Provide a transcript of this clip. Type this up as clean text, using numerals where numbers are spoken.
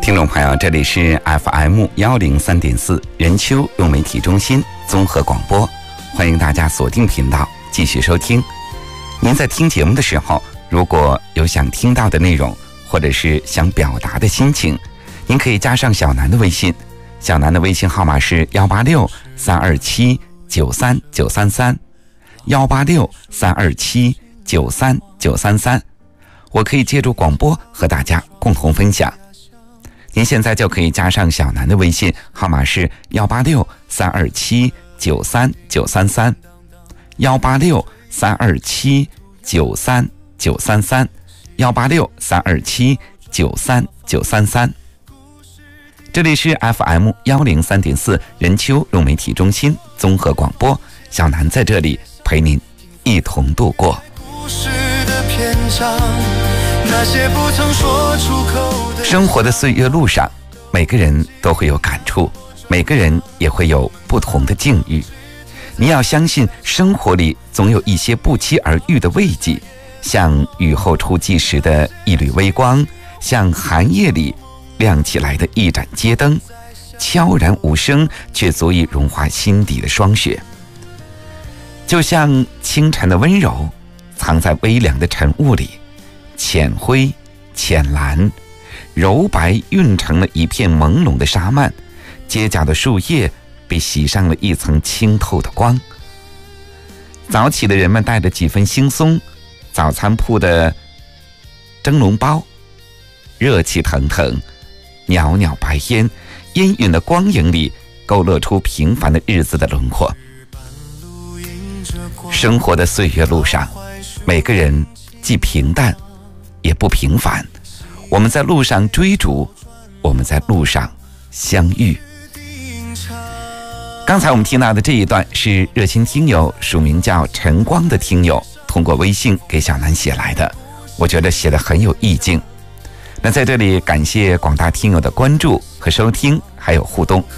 听众朋友，这里是 FM103.4 人丘融媒体中心综合广播，欢迎大家锁定频道继续收听。您在听节目的时候，如果有想听到的内容，或者是想表达的心情，您可以加上小南的微信，小南的微信号码是186-327-93933 186-327-93933，我可以借助广播和大家共同分享。您现在就可以加上小南的微信号码是186-327-93933 186-327-93933 186-327-93933。这里是 FM103.4 人丘融媒体中心综合广播，小南在这里陪您一同度过。生活的岁月路上，每个人都会有感触，每个人也会有不同的境遇。你要相信，生活里总有一些不期而遇的慰藉，像雨后初霁时的一缕微光，像寒夜里亮起来的一盏街灯，悄然无声却足以融化心底的霜雪。就像清晨的温柔，藏在微凉的晨雾里，浅灰、浅蓝、柔白晕成了一片朦胧的纱幔，街角的树叶被洗上了一层清透的光。早起的人们带着几分惺忪，早餐铺的蒸笼包热气腾腾，袅袅白烟氤氲的光影里勾勒出平凡的日子的轮廓。生活的岁月路上，每个人既平淡也不平凡，我们在路上追逐，我们在路上相遇。刚才我们听到的这一段是热心听友署名叫晨光的听友通过微信给小南写来的，我觉得写得很有意境。那在这里感谢广大听友的关注和收听还有互动。